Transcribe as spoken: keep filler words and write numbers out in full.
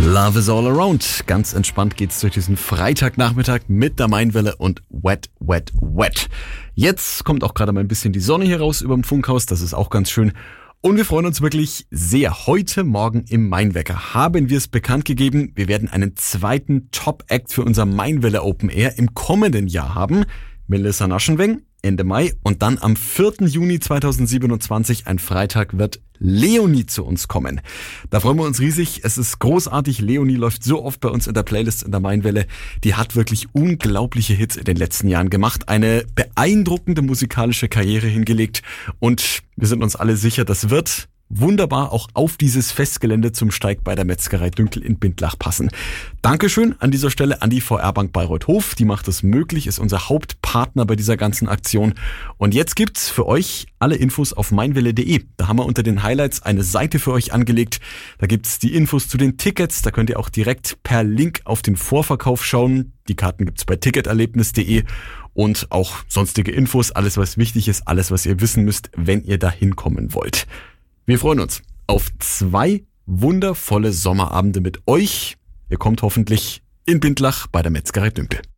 Love is all around. Ganz entspannt geht's durch diesen Freitagnachmittag mit der Mainwelle und Wet, Wet, Wet. Jetzt kommt auch gerade mal ein bisschen die Sonne hier raus über dem Funkhaus. Das ist auch ganz schön. Und wir freuen uns wirklich sehr. Heute Morgen im Mainwecker haben wir es bekannt gegeben. Wir werden einen zweiten Top-Act für unser Mainwelle Open Air im kommenden Jahr haben. Melissa Naschenweng Ende Mai und dann am vierten Juni zweitausendsiebenundzwanzig, ein Freitag, wird Leonie zu uns kommen. Da freuen wir uns riesig. Es ist großartig. Leonie läuft so oft bei uns in der Playlist in der Mainwelle. Die hat wirklich unglaubliche Hits in den letzten Jahren gemacht. Eine beeindruckende musikalische Karriere hingelegt. Und wir sind uns alle sicher, das wird wunderbar auch auf dieses Festgelände zum Steig bei der Metzgerei Dünkel in Bindlach passen. Dankeschön an dieser Stelle an die V R-Bank Bayreuth-Hof. Die macht es möglich, ist unser Hauptpartner bei dieser ganzen Aktion. Und jetzt gibt's für euch alle Infos auf meinwelle punkt de. Da haben wir unter den Highlights eine Seite für euch angelegt. Da gibt's die Infos zu den Tickets. Da könnt ihr auch direkt per Link auf den Vorverkauf schauen. Die Karten gibt's bei ticketerlebnis punkt de. Und auch sonstige Infos, alles was wichtig ist, alles was ihr wissen müsst, wenn ihr da hinkommen wollt. Wir freuen uns auf zwei wundervolle Sommerabende mit euch. Ihr kommt hoffentlich in Bindlach bei der Metzgerei Dünkel.